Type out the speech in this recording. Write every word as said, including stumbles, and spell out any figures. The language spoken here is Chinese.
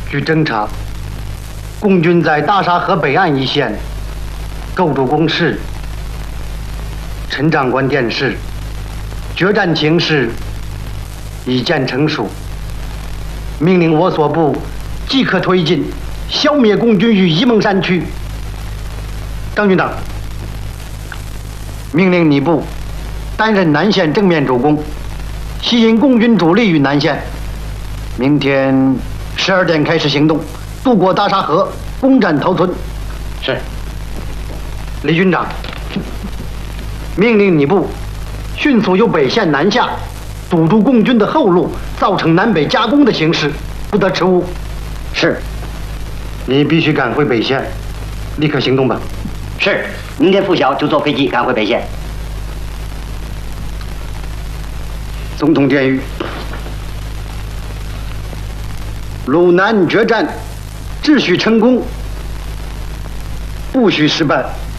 据侦查，共军在大沙河北岸一线构筑工事。陈长官电示，决战情势已见成熟，命令我所部即刻推进，消灭共军于沂蒙山区。张军长，命令你部担任南线正面主攻，吸引共军主力于南线。明天十二点开始行动，渡过大沙河，攻占头村。是。李军长，命令你部迅速由北线南下，堵住共军的后路，造成南北夹攻的形势，不得迟误。是。你必须赶回北线，立刻行动吧。 是，明天拂晓就坐飞机赶回北线。 总统电谕：鲁南决战，只许成功，不许失败。